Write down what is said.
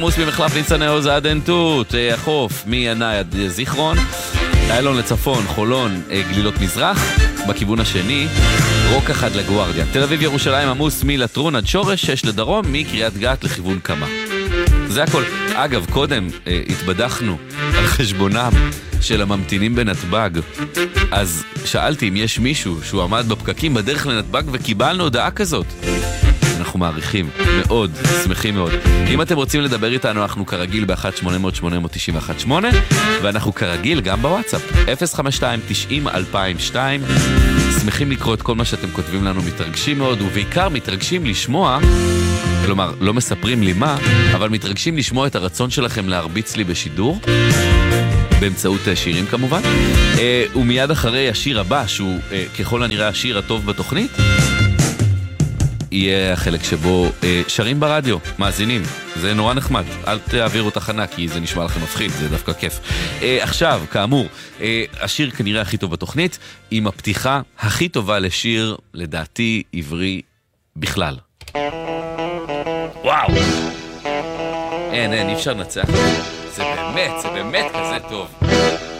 מוס ממחלף ניצני עוז עד עין תות, החוף מינאי עד זיכרון, איילון לצפון, חולון, גלילות מזרח, בכיוון השני רוק אחד לגוארדיה. תל אביב ירושלים עמוס מלטרון עד שורש, 6 לדרום, מקריית גת לכיוון קמה. זה הכל. אגב, קודם התבדחנו על חשבונם של הממתינים בנתב"ג, אז שאלתי אם יש מישהו שהוא עמד בפקקים בדרך לנתב"ג וקיבלנו הודעה כזאת. אנחנו מעריכים מאוד, שמחים מאוד. אם אתם רוצים לדבר איתנו, אנחנו כרגיל ב-1-800-891-8, ואנחנו כרגיל גם בוואטסאפ 052-90-2002. שמחים לקרוא את כל מה שאתם כותבים לנו, מתרגשים מאוד, ובעיקר מתרגשים לשמוע, כלומר לא מספרים לי מה, אבל מתרגשים לשמוע את הרצון שלכם להרביץ לי בשידור באמצעות שירים כמובן. ומיד אחרי השיר הבא, שהוא ככל הנראה השיר הטוב בתוכנית, יהיה החלק שבו שרים ברדיו, מאזינים. זה נורא נחמד, אל תעבירו תחנה כי זה נשמע לכם מפחיד, זה דווקא כיף. עכשיו, כאמור, השיר כנראה הכי טוב בתוכנית, עם הפתיחה הכי טובה לשיר, לדעתי, עברי בכלל. וואו! אין, אי אפשר לנצח. זה באמת כזה טוב.